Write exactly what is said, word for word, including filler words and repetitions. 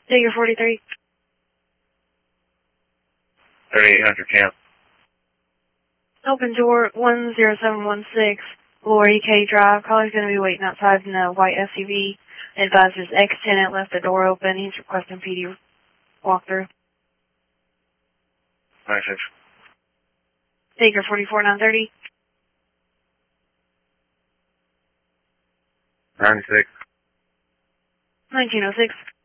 Figure forty-three. thirty-eight hundred camp. Open door one zero seven one six, Lori K Drive. Caller's going to be waiting outside in a white S U V. Advisors ex-tenant left the door open. He's requesting P D walkthrough. ninety-six. Figure forty-four nine thirty. ninety-six. nineteen oh six.